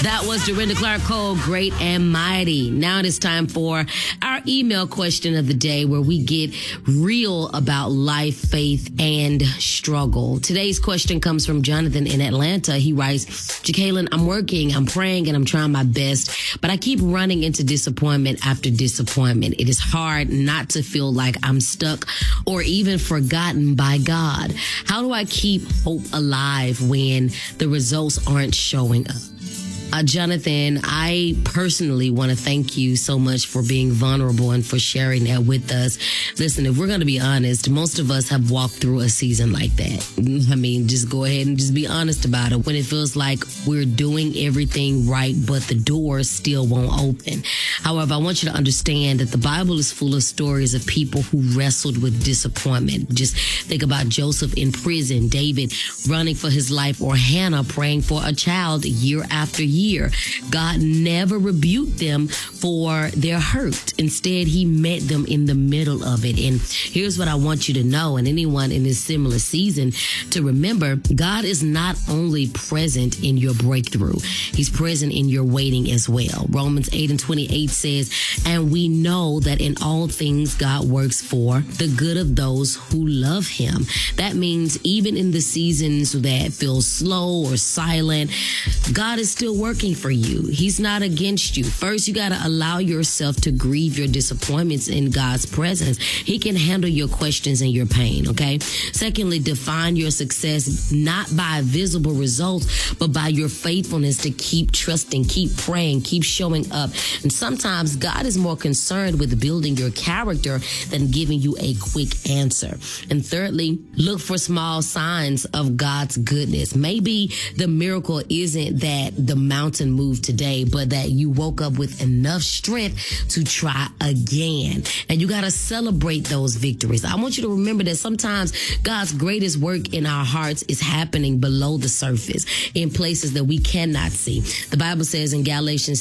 That was Dorinda Clark Cole, Great and Mighty. Now it is time for our email question of the day, where we get real about life, faith, and struggle. Today's question comes from Jonathan in Atlanta. He writes, Jacqueline, I'm working, I'm praying, and I'm trying my best, but I keep running into disappointment after disappointment. It is hard not to feel like I'm stuck or even forgotten by God. How do I keep hope alive when the results aren't showing up? Jonathan, I personally want to thank you so much for being vulnerable and for sharing that with us. Listen, if we're going to be honest, most of us have walked through a season like that. I mean, just go ahead and just be honest about it. When it feels like we're doing everything right, but the door still won't open. However, I want you to understand that the Bible is full of stories of people who wrestled with disappointment. Just think about Joseph in prison, David running for his life, or Hannah praying for a child year after year. God never rebuked them for their hurt. Instead, he met them in the middle of it. And here's what I want you to know, and anyone in this similar season to remember: God is not only present in your breakthrough, he's present in your waiting as well. Romans 8:28 says, and we know that in all things God works for the good of those who love him. That means even in the seasons that feel slow or silent, God is still working for you. He's not against you. First, you got to allow yourself to grieve your disappointments in God's presence. He can handle your questions and your pain, okay? Secondly, define your success not by visible results, but by your faithfulness to keep trusting, keep praying, keep showing up. And sometimes God is more concerned with building your character than giving you a quick answer. And thirdly, look for small signs of God's goodness. Maybe the miracle isn't that the mountain moved today, but that you woke up with enough strength to try again. And you got to celebrate those victories. I want you to remember that sometimes God's greatest work in our hearts is happening below the surface, in places that we cannot see. The Bible says in Galatians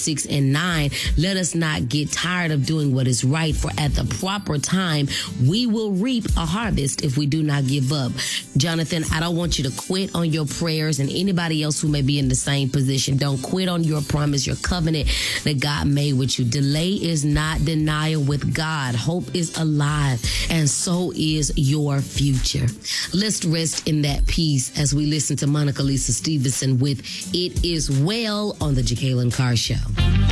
6:9, let us not get tired of doing what is right, for at the proper time, we will reap a harvest if we do not give up. Jonathan, I don't want you to quit on your prayers, and anybody else who may be in the same position, don't quit on your promise, your covenant that God made with you. Delay is not denial with God. Hope is alive, and so is your future. Let's rest in that peace as we listen to Monica Lisa Stevenson with It Is Well on the Jacqueline Carr Show.